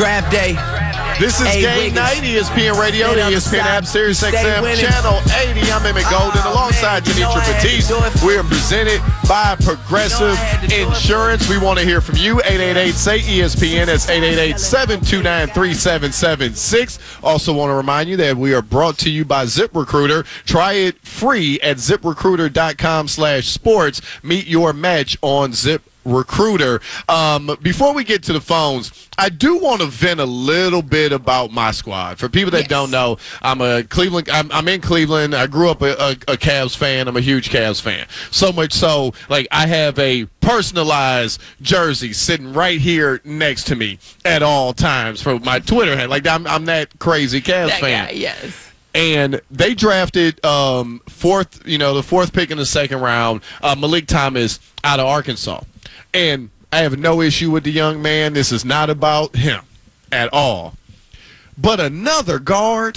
Draft day. This is Game Night, ESPN Radio, the ESPN app, Sirius XM, Channel 80. I'm Emmett Golden alongside Denitra Batiste. We are presented by Progressive Insurance. We want to hear from you. 888-SAY-ESPN. That's 888-729-3776. Also want to remind you that we are brought to you by ZipRecruiter. Try it free at ZipRecruiter.com/sports. Meet your match on ZipRecruiter. Before we get to the phones, I do want to vent a little bit about my squad. For people that don't know, I'm in Cleveland. I grew up a Cavs fan. I'm a huge Cavs fan. So much so, like, I have a personalized jersey sitting right here next to me at all times for my Twitter head. Like, I'm that crazy Cavs fan. Guy, yes. And they drafted the fourth pick in the second round, Malik Thomas out of Arkansas. And I have no issue with the young man. This is not about him at all. But another guard.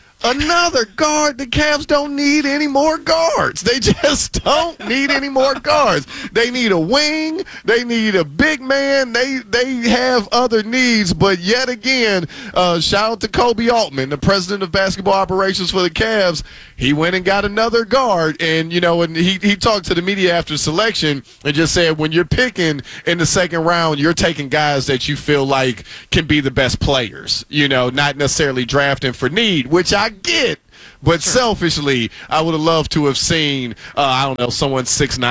The Cavs don't need any more guards. They just don't need any more guards. They need a wing. They need a big man. They have other needs. But yet again, shout out to Kobe Altman, the president of basketball operations for the Cavs. He went and got another guard. And, and he talked to the media after selection and just said, when you're picking in the second round, you're taking guys that you feel like can be the best players, not necessarily drafting for need, which I get. But selfishly, I would have loved to have seen, someone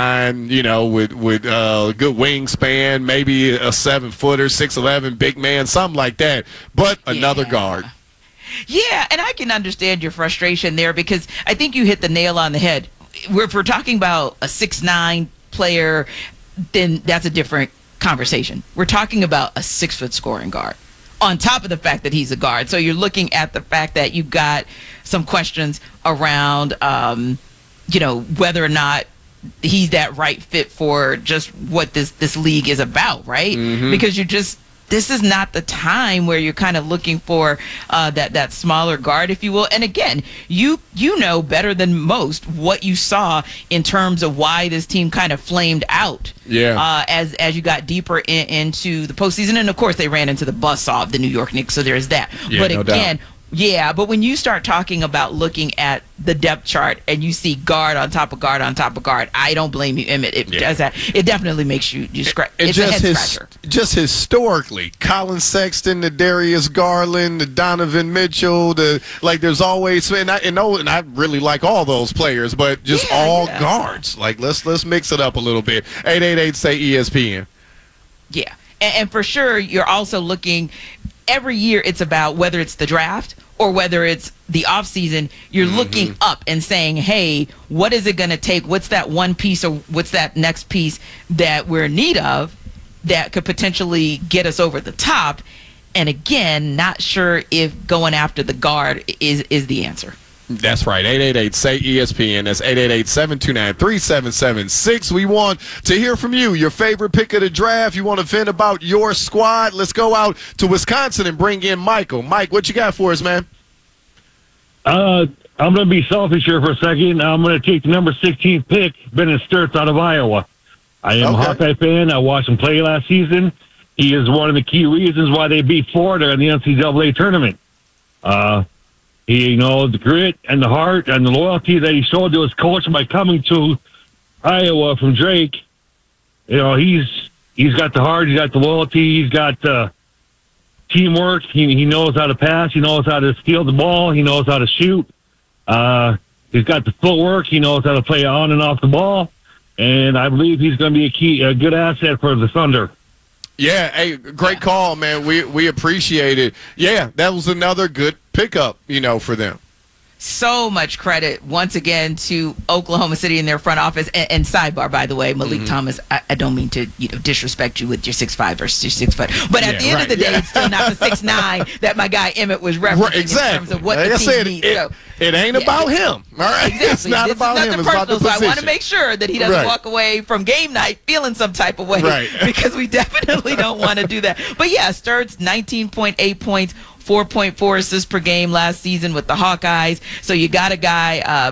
6'9", with good wingspan, maybe a 7-footer, 6'11", big man, something like that. But another guard. Yeah, and I can understand your frustration there because I think you hit the nail on the head. If we're talking about a 6'9" player, then that's a different conversation. We're talking about a 6-foot scoring guard, on top of the fact that he's a guard. So you're looking at the fact that you've got some questions around, whether or not he's that right fit for just what this league is about, right? Mm-hmm. Because this is not the time where you're kind of looking for that smaller guard, if you will. And again, you know better than most what you saw in terms of why this team kind of flamed out. Yeah. As you got deeper into the postseason, and of course they ran into the buzzsaw of the New York Knicks, so there's that. Yeah, but no again. doubt. Yeah, but when you start talking about looking at the depth chart and you see guard on top of guard on top of guard, I don't blame you, Emmett. It does that. It definitely makes you scratch. It's a head scratcher. Just historically, Colin Sexton, the Darius Garland, the Donovan Mitchell, there's always, and I really like all those players, but just guards. Like let's mix it up a little bit. 888-SAY-ESPN. Yeah, and for sure, you're also looking. Every year it's about whether it's the draft or whether it's the offseason, you're looking up and saying, hey, what is it going to take? What's that one piece or what's that next piece that we're in need of that could potentially get us over the top? And again, not sure if going after the guard is the answer. That's right. 888-SAY-ESPN. That's 888-729-3776. We want to hear from you. Your favorite pick of the draft. You want to vent about your squad. Let's go out to Wisconsin and bring in Michael. Mike, what you got for us, man? I'm going to be selfish here for a second. I'm going to take the number 16 pick, Bennett Sturts out of Iowa. I am a Hawkeye fan. I watched him play last season. He is one of the key reasons why they beat Florida in the NCAA tournament. The grit and the heart and the loyalty that he showed to his coach by coming to Iowa from Drake. He's got the heart, he's got the loyalty, he's got teamwork. He knows how to pass, he knows how to steal the ball, he knows how to shoot. He's got the footwork, he knows how to play on and off the ball, and I believe he's going to be a good asset for the Thunder. Yeah, hey, great call, man. We appreciate it. Yeah, that was another good pickup, for them. So much credit once again to Oklahoma City and their front office. And sidebar, by the way, Malik Thomas, I don't mean to disrespect you with your 6'5" versus your 6 foot, but at the end of the day, it's still not the 6'9" that my guy Emmett was referencing in terms of what the team needs. It ain't about him, all right? Exactly. It's not about him. It's about the position. So I want to make sure that he doesn't walk away from game night feeling some type of way, because we definitely don't want to do that. But yeah, Sturts, 19.8 points, 4.4 assists per game last season with the Hawkeyes. So you got a guy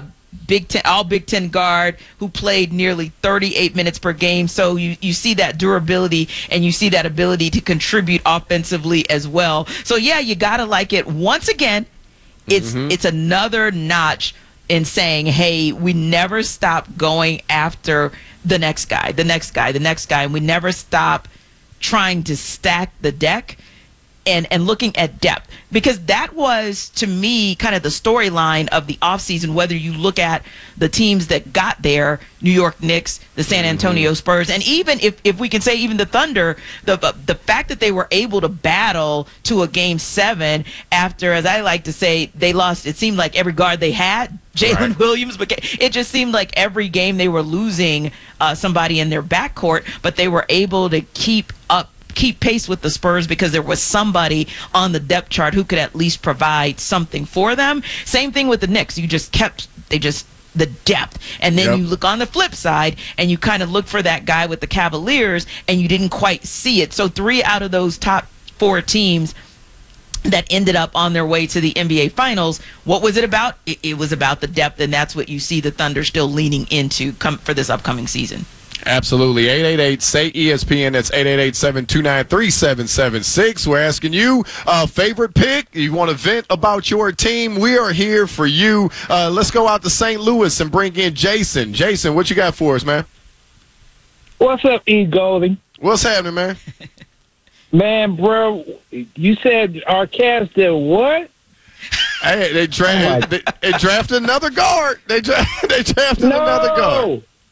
all Big Ten guard who played nearly 38 minutes per game. So you see that durability and you see that ability to contribute offensively as well. So yeah, you gotta like it. Once again, it's another notch in saying, hey, we never stop going after the next guy, and we never stop trying to stack the deck and looking at depth, because that was, to me, kind of the storyline of the offseason, whether you look at the teams that got there, New York Knicks, the San Antonio Spurs, and even if we can say even the Thunder, the fact that they were able to battle to a Game 7 after, as I like to say, they lost, it seemed like every guard they had, Jalen Williams, but it just seemed like every game they were losing somebody in their backcourt, but they were able to keep pace with the Spurs because there was somebody on the depth chart who could at least provide something for them. Same thing with the Knicks. The depth. And then you look on the flip side and you kind of look for that guy with the Cavaliers and you didn't quite see it. So 3 out of those top 4 teams that ended up on their way to the NBA Finals, what was it about? It was about the depth, and that's what you see the Thunder still leaning into for this upcoming season. Absolutely. 888-SAY-ESPN. That's 888-729-3776. We're asking you, favorite pick. You want to vent about your team? We are here for you. Let's go out to St. Louis and bring in Jason. Jason, what you got for us, man? What's up, E. Golding? What's happening, man? Man, bro, you said our Cavs did what? Hey, they drafted another guard. They drafted another guard.